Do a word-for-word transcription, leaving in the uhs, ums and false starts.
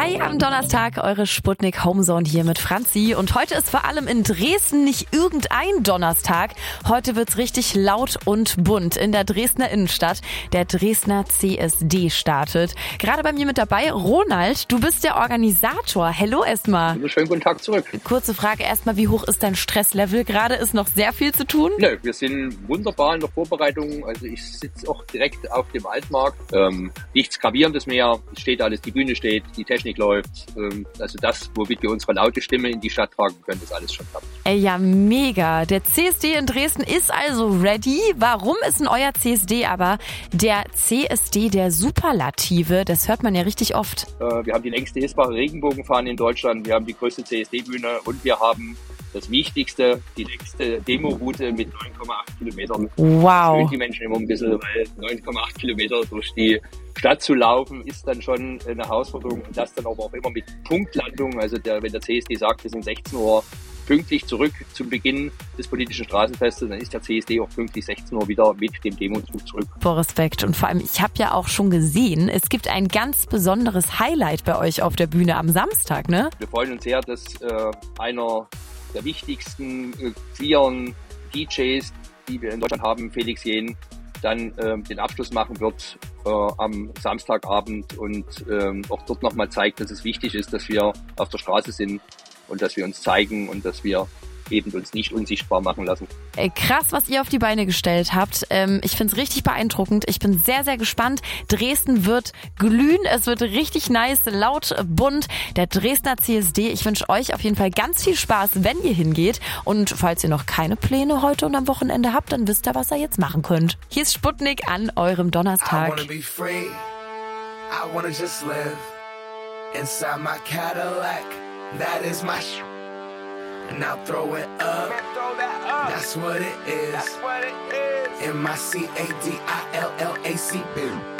Hi am Donnerstag, eure Sputnik Homezone hier mit Franzi. Und heute ist vor allem in Dresden nicht irgendein Donnerstag. Heute wird's richtig laut und bunt in der Dresdner Innenstadt. Der Dresdner C S D startet. Gerade bei mir mit dabei Ronald, du bist der Organisator. Hello erstmal. Schönen guten Tag zurück. Kurze Frage erstmal, wie hoch ist dein Stresslevel? Gerade ist noch sehr viel zu tun. Nö, wir sind wunderbar in der Vorbereitung. Also ich sitze auch direkt auf dem Altmarkt. Ähm, nichts Gravierendes mehr. Es steht alles, die Bühne steht, die Technik läuft. Ähm, also das, womit wir unsere laute Stimme in die Stadt tragen können, das alles schon klappt. Ey, ja, mega. Der C S D in Dresden ist also ready. Warum ist denn euer C S D aber der C S D der Superlative? Das hört man ja richtig oft. Äh, wir haben die längste essbare Regenbogenfahne in Deutschland. Wir haben die größte C S D-Bühne und wir haben das Wichtigste, die längste Demo-Route mit neun Komma acht Kilometern. Wow. Das fühlt die Menschen immer ein bisschen, weil neun Komma acht Kilometer durch die Stadt zu laufen, ist dann schon eine Herausforderung. Und das dann aber auch immer mit Punktlandung. Also der, wenn der C S D sagt, wir sind sechzehn Uhr pünktlich zurück zum Beginn des politischen Straßenfestes, dann ist der C S D auch pünktlich sechzehn Uhr wieder mit dem Demozug zurück. Boah, Respekt. Und vor allem, ich habe ja auch schon gesehen, es gibt ein ganz besonderes Highlight bei euch auf der Bühne am Samstag, ne? Wir freuen uns sehr, dass äh, einer der wichtigsten äh, queeren D Js, die wir in Deutschland haben, Felix Jähn, dann äh, den Abschluss machen wird äh, am Samstagabend und äh, auch dort nochmal zeigt, dass es wichtig ist, dass wir auf der Straße sind und dass wir uns zeigen und dass wir eben uns nicht unsichtbar machen lassen. Ey, krass, was ihr auf die Beine gestellt habt. Ähm, ich find's richtig beeindruckend. Ich bin sehr, sehr gespannt. Dresden wird glühen. Es wird richtig nice, laut, bunt. Der Dresdner C S D. Ich wünsche euch auf jeden Fall ganz viel Spaß, wenn ihr hingeht. Und falls ihr noch keine Pläne heute und am Wochenende habt, dann wisst ihr, was ihr jetzt machen könnt. Hier ist Sputnik an eurem Donnerstag. I wanna be free. I wanna just live inside my Cadillac. That is my sh- And I'll throw it up. That's what it is. In my C A D I L L A C B.